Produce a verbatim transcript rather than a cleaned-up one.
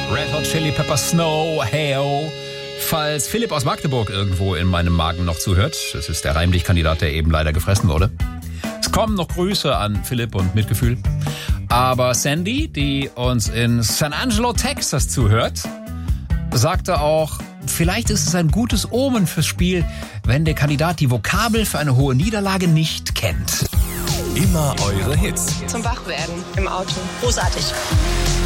Red Hot Chili Pepper Snow, Heyo. Falls Philipp aus Magdeburg irgendwo in meinem Magen noch zuhört, das ist der Reimlich-Kandidat, der eben leider gefressen wurde. Es kommen noch Grüße an Philipp und Mitgefühl. Aber Sandy, die uns in San Angelo, Texas zuhört, sagte auch, vielleicht ist es ein gutes Omen fürs Spiel, wenn der Kandidat die Vokabel für eine hohe Niederlage nicht kennt. Immer eure Hits. Zum Wachwerden im Auto. Großartig.